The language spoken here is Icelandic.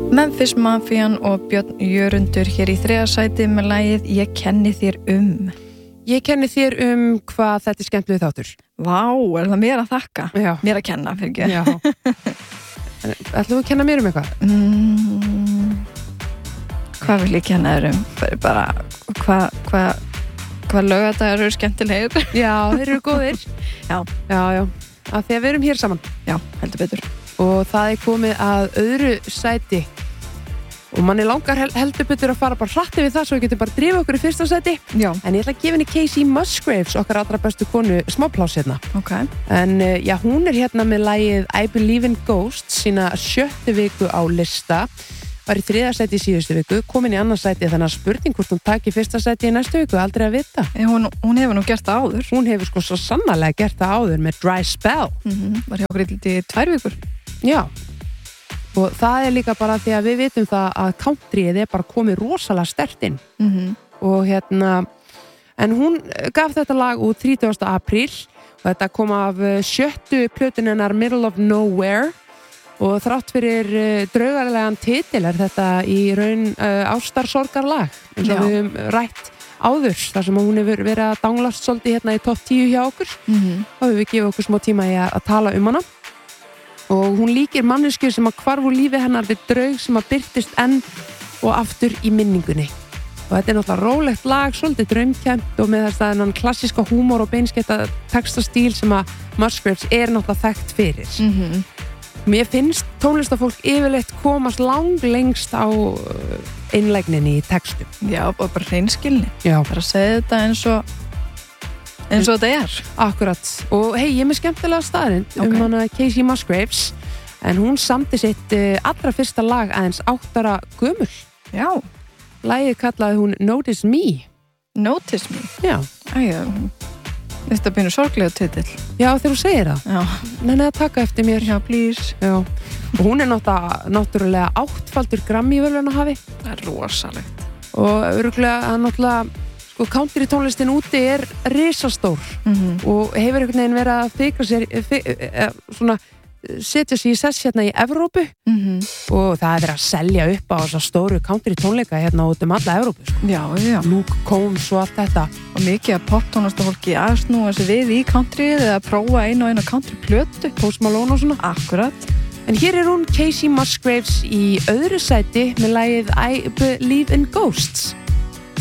Memphis Mafian og Björn Jörundur hér í 3. sæti með lagið Ég kenni þér Ég kenni þér hvað þetta skemmtileg þáttur. Vá, er það mér að þakka? Já. Mér að kenna, fyrir ekki. Já. Ætlum við að kenna mér eitthvað? Hvað vil ég kenna þér Bara, hvað lögadagar eru skemmtilegir? Já, þeir eru góðir. Já. Já. Að því að við erum hér saman. Já, heldur betur. Og það er komið að öðru sæti og manni langar heldur betur að fara bara hratt við það svo við getum bara drifið okkur í fyrsta sæti. Já. En ég ætla að gefa henni Casey Musgraves, okkar allra bestu konu, smápláss hérna. Ok. En já, hún er hérna með lagið I Believe in Ghosts, sína 7. viku á lista, var í 3. sæti í síðustu viku, komin í annað sæti, þannig að spurning hvort hún taki fyrsta sæti í næstu viku, aldrei að vita. Hún hefur nú gert það áður. Hún hefur sko svo sannarlega gert það áður með Dry Spell. Var hjá okkur í 2 vikur. Já, og það er líka bara því að við vitum það að countryið er bara komið rosalega sterkt inn. Og hérna, en hún gaf þetta lag út 30. apríl og þetta kom af 7. plötun hennar Middle of Nowhere og þrátt fyrir draugarlegan titil er þetta í raun ástarsorgarlag eins og við höfum rætt áður þar sem hún hefur verið að danglast svolítið hérna í topp 10 hjá okkur og við gefum okkur smá tíma í að tala hana. Og hún líkir manneskju sem að hvarf úr lífi hennar við draug sem að birtist enn og aftur í minningunni. Og þetta er náttúrulega rólegt lag, svolítið draumkennt og með þennan klassíska húmor og beinskeytta textastíl sem að Musgraves er náttúrulega þekkt fyrir. Mér finnst tónlistafólk yfirleitt komast langlengst á einlægninni í textum. Já, bara hreinskilni. Já. Bara að segja þetta eins og þetta er. Akkurat. Og hei, ég er með skemmtilega staðrind hana Casey Musgraves en hún samdi sitt allra fyrsta lag aðeins 8 ára gömul. Já. Lagið kallaði hún Notice Me. Notice Me? Já. Æja, þetta býnur sorglega titill. Já, þegar þú segir það. Já. Nenni að taka eftir mér. Já, please. Já. Og hún er náttúrulega 8-faldur Grammy-verðlaunahafi. Það er rosalegt. Og örugglega náttúrulega sko country tónlistin úti er risastór og hefur einhvern veginn verið að fikra sér svona setja sig í sess hérna í Evrópu og það er verið að selja upp á þessa stóru country tónleika hérna út alla Evrópu sko. Já. Luke Combs og allt þetta og mikið að poptónlistafólki að snúa sig við í countryið eða prófa einu country plötu Post Malone og svona. Akkurat. En hér er hún Casey Musgraves í öðru sæti með lagið I Believe in Ghosts.